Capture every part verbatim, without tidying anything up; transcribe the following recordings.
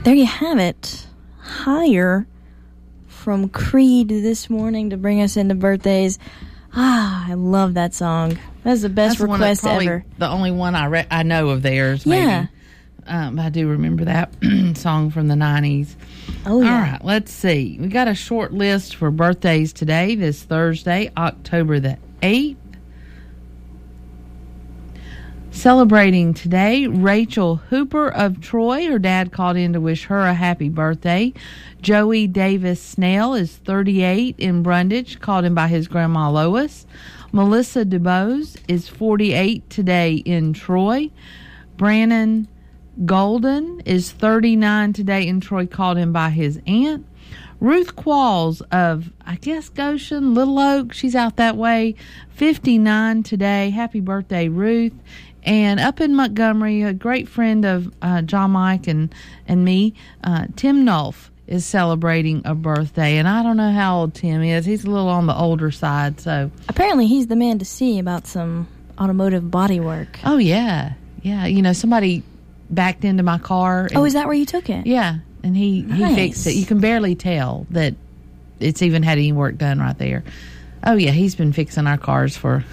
There you have it. Higher from Creed this morning to bring us into birthdays. Ah, I love that song. That's the best That's request one, ever. The only one I re- I know of theirs. Maybe. Yeah. Um, I do remember that song from the nineties. Oh, yeah. All right, let's see. We got a short list for birthdays today, this Thursday, October the eighth. Celebrating today, Rachel Hooper of Troy. Her dad called in to wish her a happy birthday. Joey Davis Snell is thirty-eight in Brundage, called in by his grandma Lois. Melissa DeBose is forty-eight today in Troy. Brandon Golden is thirty-nine today in Troy, called in by his aunt. Ruth Qualls of, I guess, Goshen, Little Oak, she's out that way, fifty-nine today. Happy birthday, Ruth. And up in Montgomery, a great friend of uh, John Mike and, and me, uh, Tim Nolf, is celebrating a birthday. And I don't know how old Tim is. He's a little on the older side. So apparently he's the man to see about some automotive body work. Oh, yeah. Yeah. You know, somebody backed into my car. And, oh, is that where you took it? Yeah. And he, nice. he fixed it. You can barely tell that it's even had any work done right there. Oh, yeah. He's been fixing our cars for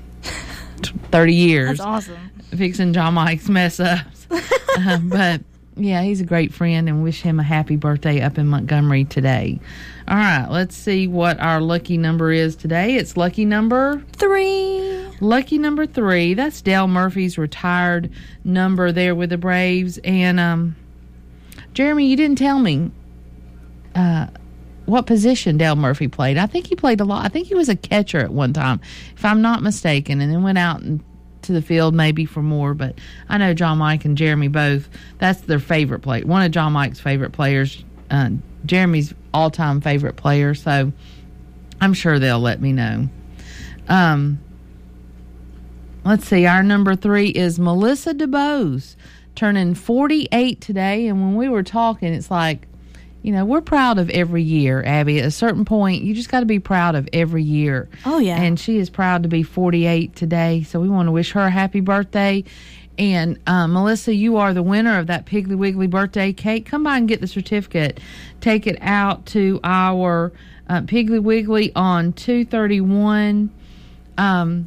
thirty years. That's awesome. Fixing John Mike's mess ups. uh, but, yeah, he's a great friend, and wish him a happy birthday up in Montgomery today. All right, let's see what our lucky number is today. It's lucky number three. Lucky number three. That's Dale Murphy's retired number there with the Braves. And, um, Jeremy, you didn't tell me uh, what position Dale Murphy played. I think he played a lot. I think he was a catcher at one time, if I'm not mistaken, and then went out and to the field maybe for more. But I know John Mike and Jeremy both, that's their favorite player. One of John Mike's favorite players, uh, Jeremy's all-time favorite player. So I'm sure they'll let me know. Um, let's see. Our number three is Melissa DeBose, turning forty-eight today. And when we were talking, it's like, you know, we're proud of every year, Abby. At a certain point, you just got to be proud of every year. Oh, yeah. And she is proud to be forty-eight today, so we want to wish her a happy birthday. And, uh, Melissa, you are the winner of that Piggly Wiggly birthday cake. Come by and get the certificate. Take it out to our uh, Piggly Wiggly on two thirty-one, um,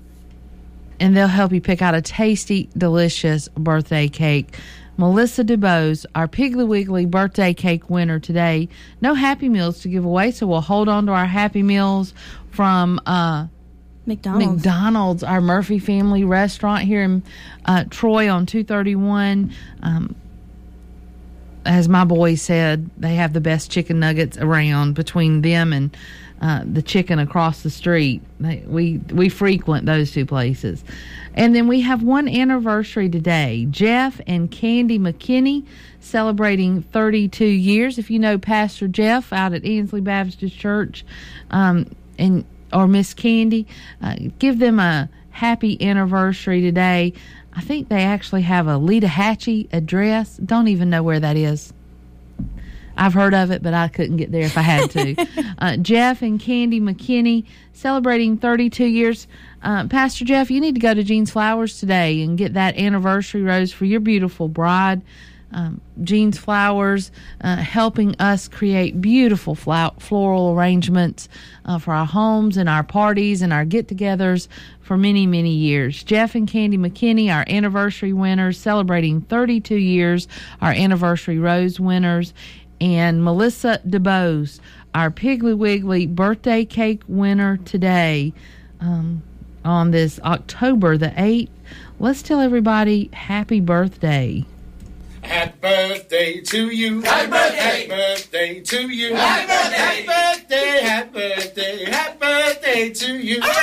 and they'll help you pick out a tasty, delicious birthday cake. Melissa DeBose, our Piggly Wiggly birthday cake winner today. No Happy Meals to give away, so we'll hold on to our Happy Meals from uh, McDonald's. McDonald's, our Murphy family restaurant here in uh, Troy on two thirty-one. Um, as my boy said, they have the best chicken nuggets around between them and uh, the chicken across the street. They, we we frequent those two places. And then we have one anniversary today. Jeff and Candy McKinney celebrating thirty-two years. If you know Pastor Jeff out at Ansley Baptist Church, um, and or Miss Candy, uh, give them a happy anniversary today. I think they actually have a Leetahatchee address. Don't even know where that is. I've heard of it, but I couldn't get there if I had to. uh, Jeff and Candy McKinney celebrating thirty-two years. Uh, Pastor Jeff, you need to go to Jean's Flowers today and get that anniversary rose for your beautiful bride. Um, Jean's Flowers uh, helping us create beautiful flow- floral arrangements uh, for our homes and our parties and our get-togethers for many, many years. Jeff and Candy McKinney, our anniversary winners, celebrating thirty-two years, our anniversary rose winners. And Melissa DeBose, our Piggly Wiggly birthday cake winner today, um, on this October the eighth. Let's tell everybody happy birthday. Happy birthday to you. Happy birthday. Happy birthday to you. Happy birthday. Happy birthday. Happy birthday. Happy birthday to you.